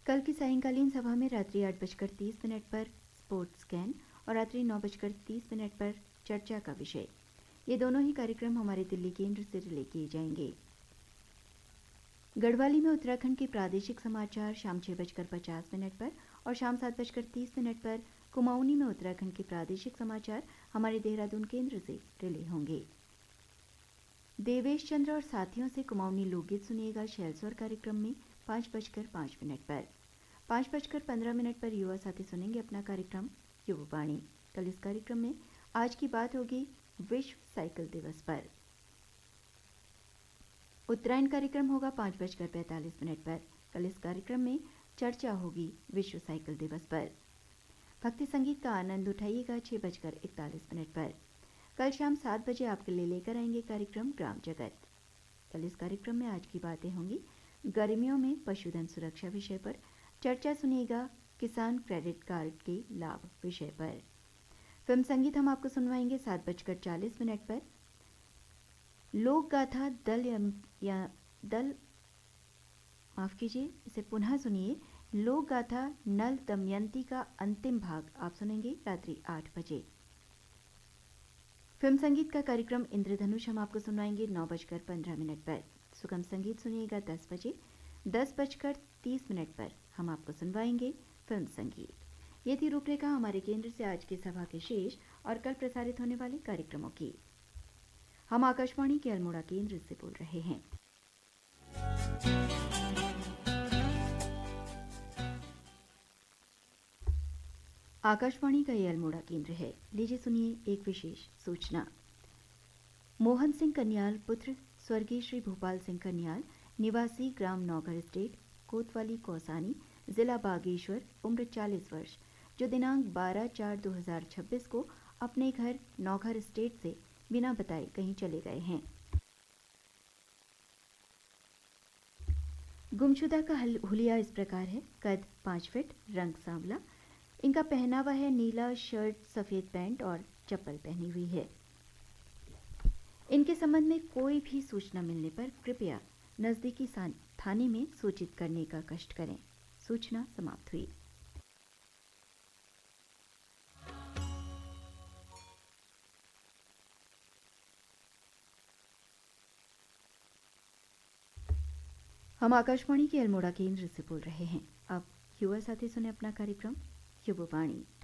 कल की सायंकालीन सभा में रात्रि 8:30 पर स्पोर्ट्स स्कैन और रात्रि 9:30 पर चर्चा का विषय, ये दोनों ही कार्यक्रम हमारे दिल्ली केंद्र से रिले किए जाएंगे। गढ़वाली में उत्तराखंड के प्रादेशिक समाचार शाम 6:50 पर और शाम 7:30 पर कुमाऊनी में उत्तराखंड के प्रादेशिक समाचार हमारे देहरादून केंद्र से रिले होंगे। देवेश चंद्र और साथियों से कुमाऊनी लोकगीत सुनिएगा शैलस्वर कार्यक्रम में 5:05 पर। 5:15 पर युवा साथी सुनेंगे अपना कार्यक्रम युवावाणी। कल इस कार्यक्रम में आज की बात होगी विश्व साइकिल दिवस पर। उत्तरायण कार्यक्रम होगा 5:45 पर। कल इस कार्यक्रम में चर्चा होगी विश्व साइकिल दिवस पर। भक्ति संगीत का आनंद उठाइएगा 6:41 पर। कल शाम 7 बजे आपके लिए लेकर आएंगे कार्यक्रम ग्राम जगत। कल इस कार्यक्रम में आज की बातें होंगी गर्मियों में पशुधन सुरक्षा विषय पर। चर्चा सुनिएगा किसान क्रेडिट कार्ड के लाभ विषय पर। फिल्म संगीत हम आपको सुनवाएंगे 7:40 पर। लोक गाथा इसे पुनः सुनिए। लोक गाथा नल दमयंती का अंतिम भाग आप सुनेंगे रात्रि 8 बजे। फिल्म संगीत का कार्यक्रम इंद्रधनुष हम आपको सुनवाएंगे 9:15 पर। सुगम संगीत सुनिएगा 10 बजे। 10:30 पर हम आपको सुनवाएंगे फिल्म संगीत। ये थी रूपरेखा हमारे केंद्र से आज की सभा के शेष और कल प्रसारित होने वाले कार्यक्रमों की। हम आकाशवाणी के अल्मोड़ा केंद्र से बोल रहे हैं। आकाशवाणी का ये अल्मोड़ा केंद्र है। लीजिए सुनिए एक विशेष सूचना। मोहन सिंह कन्याल पुत्र स्वर्गीय श्री भोपाल सिंह कन्याल निवासी ग्राम नौघर एस्टेट कोतवाली कौसानी जिला बागेश्वर उम्र 40 वर्ष जो दिनांक 12/4/2026 को अपने घर नौघर एस्टेट से बिना बताए कहीं चले गए हैं। गुमशुदा का हुलिया इस प्रकार है। कद 5 फीट, रंग सांवला। इनका पहनावा है नीला शर्ट, सफेद पैंट और चप्पल पहनी हुई है। इनके संबंध में कोई भी सूचना मिलने पर कृपया नजदीकी थाने में सूचित करने का कष्ट करें। सूचना समाप्त हुई। हम आकाशवाणी के अल्मोड़ा केंद्र से बोल रहे हैं। अब युवा साथी सुने अपना कार्यक्रम युवावाणी।